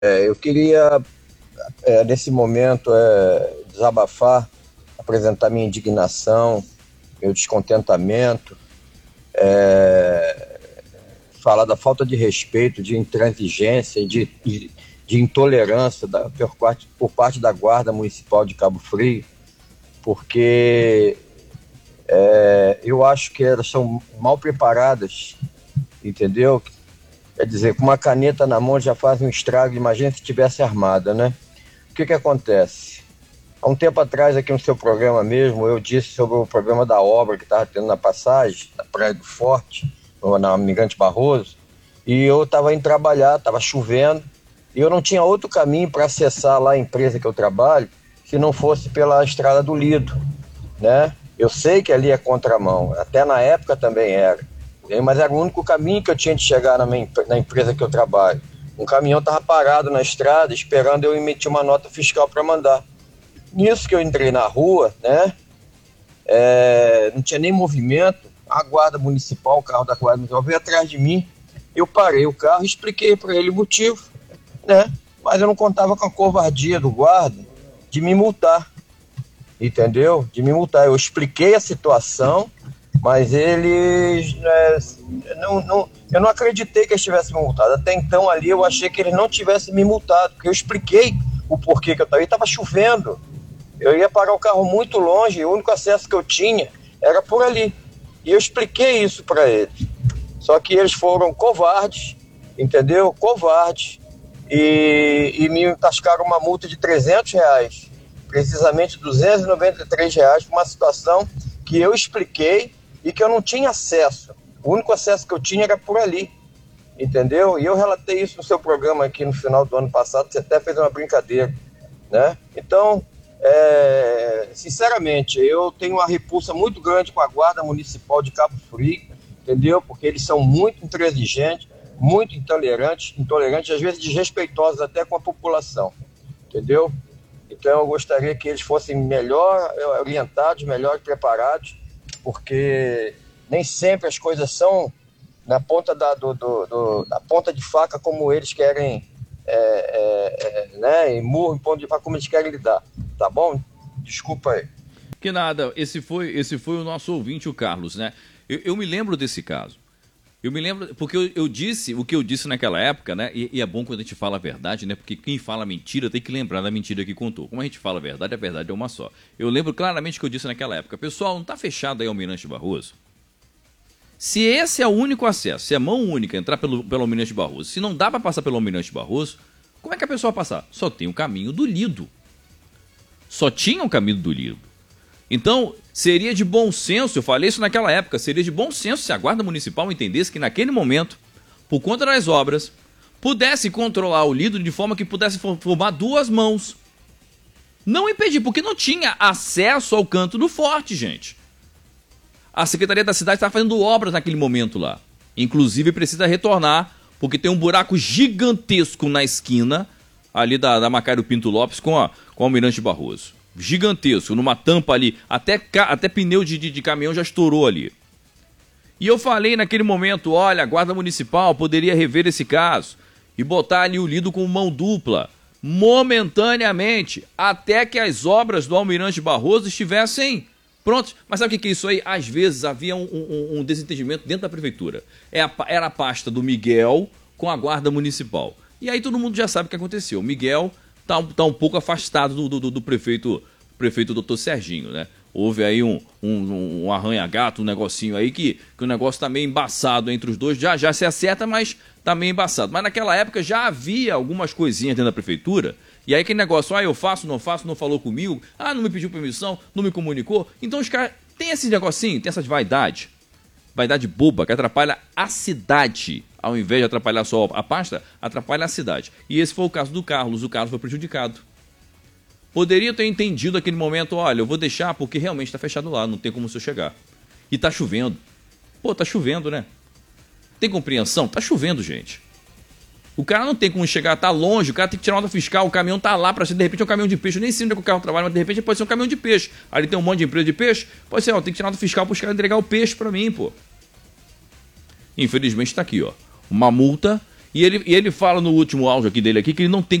Eu queria, nesse momento, desabafar, apresentar minha indignação, meu descontentamento, falar da falta de respeito, de intransigência e de intolerância por parte da Guarda Municipal de Cabo Frio, porque eu acho que elas são mal preparadas, entendeu? Quer dizer, com uma caneta na mão já faz um estrago, imagina se tivesse armada, né? O que acontece? Há um tempo atrás, aqui no seu programa mesmo, eu disse sobre o problema da obra que estava tendo na passagem, na Praia do Forte, na Almirante Barroso, e eu estava indo trabalhar, estava chovendo, e eu não tinha outro caminho para acessar lá a empresa que eu trabalho, se não fosse pela Estrada do Lido, né? Eu sei que ali é contramão, até na época também era, mas era o único caminho que eu tinha de chegar na empresa que eu trabalho. Um caminhão estava parado na estrada, esperando eu emitir uma nota fiscal para mandar. Nisso que eu entrei na rua, né? Não tinha nem movimento. A guarda municipal, o carro da guarda municipal veio atrás de mim. Eu parei o carro e expliquei para ele o motivo, né? Mas eu não contava com a covardia do guarda de me multar, entendeu? De me multar. Eu expliquei a situação, mas eles eu não acreditei que eles tivessem me multado. Até então ali eu achei que eles não tivessem me multado, porque eu expliquei o porquê que eu estava chovendo. Eu ia parar o carro muito longe e o único acesso que eu tinha era por ali. E eu expliquei isso para eles. Só que eles foram covardes, entendeu? Covardes. E me tascaram uma multa de R$ 300, precisamente R$ 293, por uma situação que eu expliquei e que eu não tinha acesso. O único acesso que eu tinha era por ali, entendeu? E eu relatei isso no seu programa aqui no final do ano passado, você até fez uma brincadeira, né? Então, sinceramente, eu tenho uma repulsa muito grande com a Guarda Municipal de Cabo Frio, entendeu? Porque eles são muito intransigentes, muito intolerantes, às vezes desrespeitosos até com a população, entendeu? Então eu gostaria que eles fossem melhor orientados, melhor preparados, porque nem sempre as coisas são na ponta da ponta de faca como eles querem, né? E murro em ponta de faca como eles querem lidar, tá bom? Desculpa aí. Que nada, esse foi o nosso ouvinte, o Carlos, né? Eu me lembro desse caso. Eu me lembro, porque eu disse o que eu disse naquela época, né? E é bom quando a gente fala a verdade, né? Porque quem fala mentira tem que lembrar da mentira que contou. Como a gente fala a verdade é uma só. Eu lembro claramente que eu disse naquela época: pessoal, não tá fechado aí o Almirante Barroso? Se esse é o único acesso, se é mão única entrar pelo Almirante Barroso, se não dá para passar pelo Almirante Barroso, como é que a pessoa vai passar? Só tem o caminho do Lido. Só tinha o caminho do Lido. Então, seria de bom senso, eu falei isso naquela época, seria de bom senso se a Guarda Municipal entendesse que naquele momento, por conta das obras, pudesse controlar o Lido de forma que pudesse formar duas mãos. Não impedir, porque não tinha acesso ao canto do forte, gente. A Secretaria da Cidade estava fazendo obras naquele momento lá. Inclusive precisa retornar, porque tem um buraco gigantesco na esquina, ali da Macário Pinto Lopes com o Almirante Barroso. Gigantesco, numa tampa ali, até pneu de caminhão já estourou ali. E eu falei naquele momento, olha, a Guarda Municipal poderia rever esse caso e botar ali o Lido com mão dupla, momentaneamente, até que as obras do Almirante Barroso estivessem prontas. Mas sabe o que é isso aí? Às vezes havia um desentendimento dentro da prefeitura. Era a pasta do Miguel com a Guarda Municipal. E aí todo mundo já sabe o que aconteceu. O Miguel tá um pouco afastado do prefeito Dr. Serginho, né? Houve aí um arranha-gato, um negocinho aí que o negócio tá meio embaçado entre os dois. Já se acerta, mas tá meio embaçado. Mas naquela época já havia algumas coisinhas dentro da prefeitura. E aí aquele negócio, eu faço, não falou comigo, não me pediu permissão, não me comunicou. Então os caras tem esse negocinho, tem essa vaidade boba que atrapalha a cidade. Ao invés de atrapalhar só a pasta, atrapalha a cidade. E esse foi o caso do Carlos. O Carlos foi prejudicado. Poderia ter entendido naquele momento, olha, eu vou deixar porque realmente está fechado lá, não tem como você chegar. E tá chovendo. Pô, tá chovendo, né? Tem compreensão? Tá chovendo, gente. O cara não tem como chegar, tá longe, o cara tem que tirar nota fiscal, o caminhão tá lá para ser, de repente é um caminhão de peixe. Eu nem sei onde é que o carro trabalha, mas de repente pode ser um caminhão de peixe. Ali tem um monte de empresa de peixe, pode ser, tem que tirar nota fiscal para os caras entregar o peixe para mim, pô. Infelizmente tá aqui, ó. Uma multa E ele fala no último áudio aqui dele aqui que ele não tem